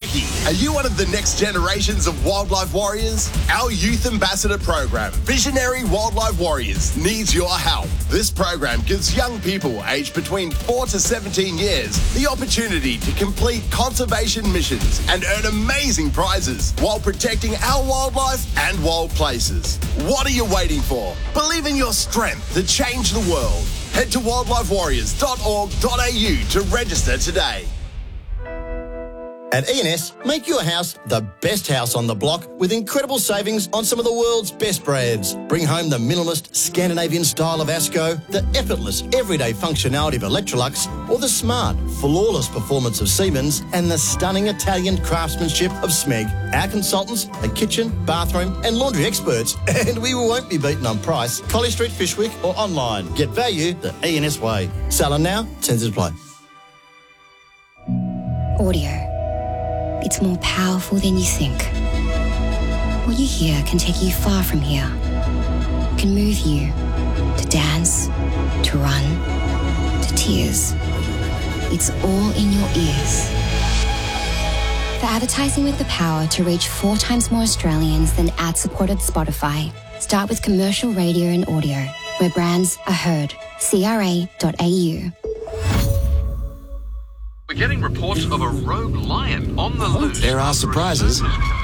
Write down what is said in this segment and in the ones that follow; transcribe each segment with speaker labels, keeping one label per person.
Speaker 1: Ricky, are you one of the next generations of wildlife warriors? Our Youth Ambassador program, Visionary Wildlife Warriors, needs your help. This program gives young people aged between 4 to 17 years the opportunity to complete conservation missions and earn amazing prizes while protecting our wildlife and wild places. What are you waiting for? Believe in your strength to change the world. Head to wildlifewarriors.org.au to register today.
Speaker 2: At E&S, make your house the best house on the block with incredible savings on some of the world's best brands. Bring home the minimalist Scandinavian style of Asco, the effortless everyday functionality of Electrolux, or the smart, flawless performance of Siemens and the stunning Italian craftsmanship of Smeg. Our consultants are kitchen, bathroom and laundry experts, and we won't be beaten on price. Collie Street, Fishwick or online. Get value the E&S way. Selling now, terms apply.
Speaker 3: Audio. It's more powerful than you think. What you hear can take you far from here. Can move you to dance, to run, to tears. It's all in your ears. For advertising with the power to reach 4 times more Australians than ad-supported Spotify, start with commercial radio and audio, where brands are heard. CRA.au.
Speaker 4: We're getting reports of a rogue lion on the loose.
Speaker 5: There are surprises.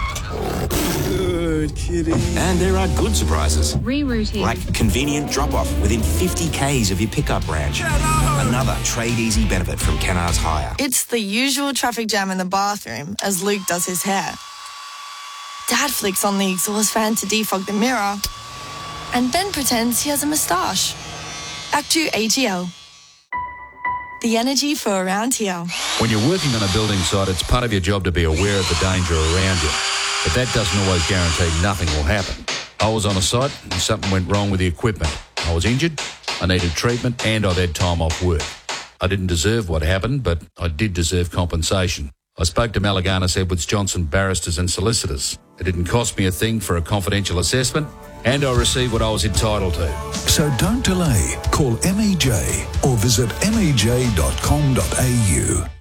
Speaker 6: Good kitty.
Speaker 5: And there are good surprises.
Speaker 7: Rerouting.
Speaker 5: Like convenient drop-off within 50 Ks of your pickup branch. Another trade-easy benefit from Canards Hire.
Speaker 8: It's the usual traffic jam in the bathroom as Luke does his hair. Dad flicks on the exhaust fan to defog the mirror and then pretends he has a moustache. Back to AGL. The energy for around here.
Speaker 9: When you're working on a building site, it's part of your job to be aware of the danger around you. But that doesn't always guarantee nothing will happen. I was on a site and something went wrong with the equipment. I was injured, I needed treatment, and I'd had time off work. I didn't deserve what happened, but I did deserve compensation. I spoke to Malaganas Edwards Johnson barristers and solicitors. It didn't cost me a thing for a confidential assessment, and I received what I was entitled to.
Speaker 10: So don't delay. Call MEJ or visit mej.com.au.